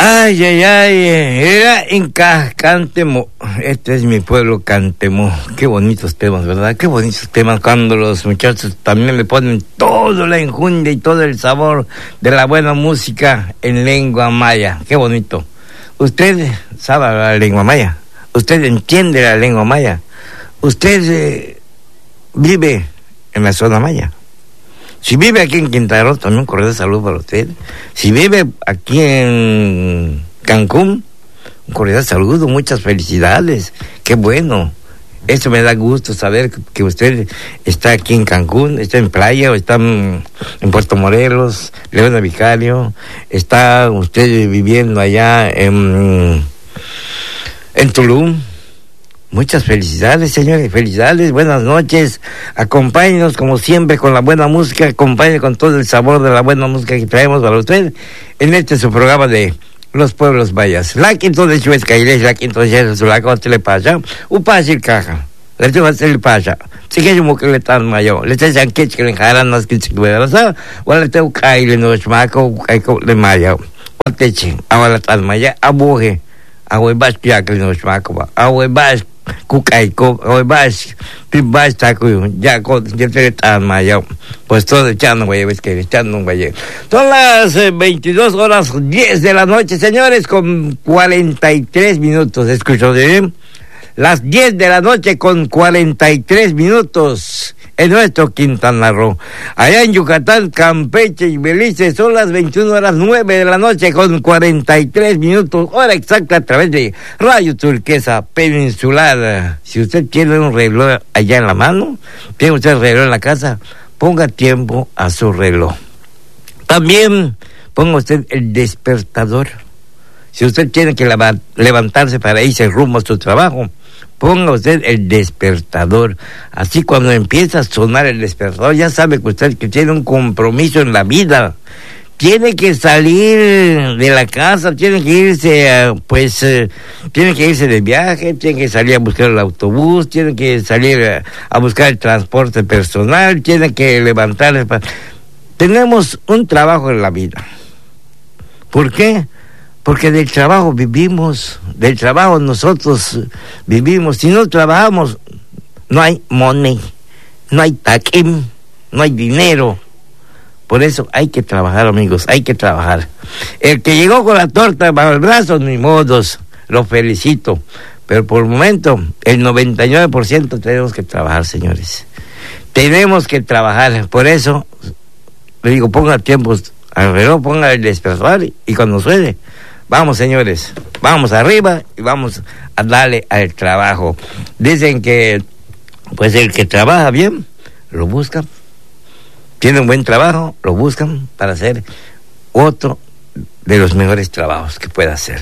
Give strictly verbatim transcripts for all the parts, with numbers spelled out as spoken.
Ay, ay, ay, era en Cantemo, este es mi pueblo Cantemo, qué bonitos temas, ¿verdad? Qué bonitos temas cuando los muchachos también le ponen toda la enjundia y todo el sabor de la buena música en lengua maya, qué bonito. ¿Usted sabe la lengua maya? ¿Usted entiende la lengua maya? ¿Usted eh, vive en la zona maya? Si vive aquí en Quintana Roo, también un cordial saludo para usted. Si vive aquí en Cancún, un cordial saludo, muchas felicidades. Qué bueno. Eso me da gusto saber que usted está aquí en Cancún, está en playa, o está en, en Puerto Morelos, León de Vicario, está usted viviendo allá en, en Tulum. Muchas felicidades, señores, felicidades, buenas noches, acompáñenos como siempre con la buena música, acompáñenos con todo el sabor de la buena música que traemos para usted en este su programa de Los Pueblos Mayas. La quinto de Chuesca y la quinto de Chulaco, te le pasa, un pasil caja, le tengo que le pasa, si que yo que le tan mayo, le te san que le jaran las que se cuidan, o le tengo que caerle no es maco, caico de mayo, o te eche, ahora tan maya, abuje, agua vas que no es maco, agua vas Cucaico, hoy vas, vas taco, ya con ya te tan mayo, pues todo echando güey, ves que echando un güey. Son las eh, veintidós horas diez de la noche, señores, con cuarenta y tres minutos, ¿escuchó bien? Las diez de la noche con cuarenta y tres minutos en nuestro Quintana Roo. Allá en Yucatán, Campeche y Belice son las veintiuna horas nueve de la noche con cuarenta y tres minutos, hora exacta a través de Radio Turquesa Peninsular. Si usted tiene un reloj allá en la mano, tiene usted el reloj en la casa, ponga tiempo a su reloj. También ponga usted el despertador. Si usted tiene que levantarse para irse rumbo a su trabajo, ponga usted el despertador. Así cuando empieza a sonar el despertador, ya sabe que usted que tiene un compromiso en la vida. Tiene que salir de la casa, tiene que irse, a, pues, eh, tiene que irse de viaje, tiene que salir a buscar el autobús, tiene que salir a, a buscar el transporte personal, tiene que levantarse. Para... Tenemos un trabajo en la vida. ¿Por qué? Porque del trabajo vivimos, del trabajo nosotros vivimos. Si no trabajamos, no hay money, no hay taquim, no hay dinero. Por eso hay que trabajar, amigos, hay que trabajar. El que llegó con la torta bajo el brazo, ni modos, lo felicito. Pero por el momento, el noventa y nueve por ciento tenemos que trabajar, señores. Tenemos que trabajar. Por eso, le digo, ponga tiempos al reloj, ponga el despertador y cuando suene, vamos, señores, vamos arriba y vamos a darle al trabajo. Dicen que, pues, el que trabaja bien, lo buscan. Tiene un buen trabajo, lo buscan para hacer otro de los mejores trabajos que pueda hacer.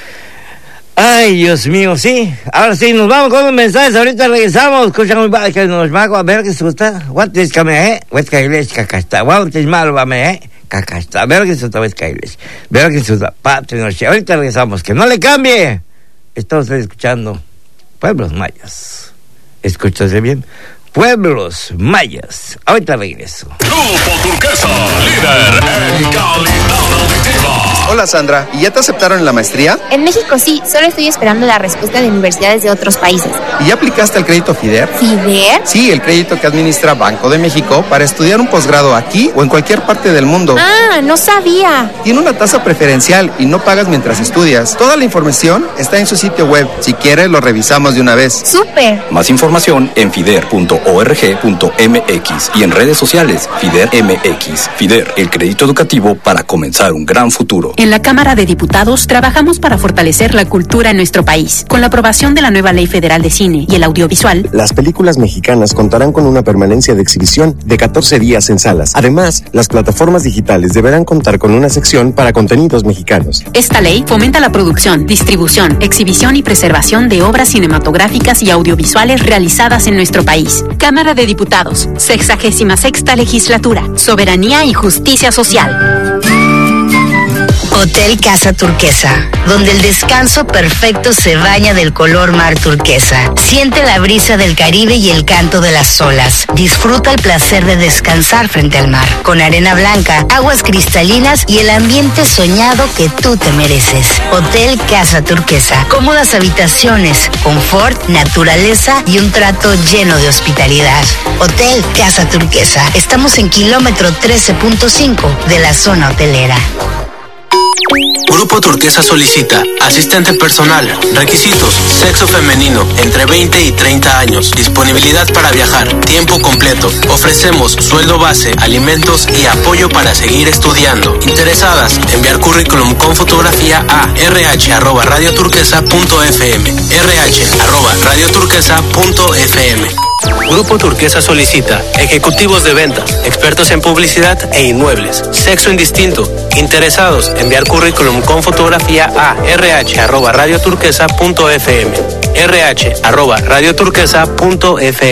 Ay, Dios mío, sí. Ahora sí, nos vamos con los mensajes. Ahorita regresamos. Escuchan muy bajo que nos mago a ver qué se gusta. What is coming, What is cacasta. What is malo, eh? Cacasta. Ver que se gusta, What is Ver que se gusta. Patria noche. Ahorita regresamos. Que no le cambie. Está usted escuchando Pueblos Mayas. Escúchase bien. Pueblos Mayas. Ahorita regreso. Grupo Turquesa, líder en calidad auditiva. Hola Sandra, ¿y ya te aceptaron en la maestría? En México sí, solo estoy esperando la respuesta de universidades de otros países. ¿Y ya aplicaste el crédito FIDER? ¿FIDER? Sí, el crédito que administra Banco de México para estudiar un posgrado aquí o en cualquier parte del mundo. Ah, no sabía. Tiene una tasa preferencial y no pagas mientras estudias. Toda la información está en su sitio web. Si quieres, lo revisamos de una vez. ¡Súper! Más información en fider punto org punto mx y en redes sociales FIDER M X. FIDER, el crédito educativo para comenzar un gran futuro. En la Cámara de Diputados trabajamos para fortalecer la cultura en nuestro país. Con la aprobación de la nueva Ley Federal de Cine y el Audiovisual, las películas mexicanas contarán con una permanencia de exhibición de catorce días en salas. Además, las plataformas digitales deberán contar con una sección para contenidos mexicanos. Esta ley fomenta la producción, distribución, exhibición y preservación de obras cinematográficas y audiovisuales realizadas en nuestro país. Cámara de Diputados, sexagésima sexta legislatura, soberanía y justicia social. Hotel Casa Turquesa, donde el descanso perfecto se baña del color mar turquesa. Siente la brisa del Caribe y el canto de las olas. Disfruta el placer de descansar frente al mar, con arena blanca, aguas cristalinas y el ambiente soñado que tú te mereces. Hotel Casa Turquesa. Cómodas habitaciones, confort, naturaleza y un trato lleno de hospitalidad. Hotel Casa Turquesa. Estamos en kilómetro trece punto cinco de la zona hotelera. Grupo Turquesa solicita asistente personal, requisitos, sexo femenino, entre veinte y treinta años, disponibilidad para viajar, tiempo completo. Ofrecemos sueldo base, alimentos y apoyo para seguir estudiando. Interesadas, enviar currículum con fotografía a r h arroba radio turquesa punto f m, r h arroba radio turquesa punto f m. Grupo Turquesa solicita ejecutivos de ventas, expertos en publicidad e inmuebles, sexo indistinto. Interesados, enviar currículum con fotografía a r h arroba radio turquesa punto f m, r h arroba radio turquesa punto f m.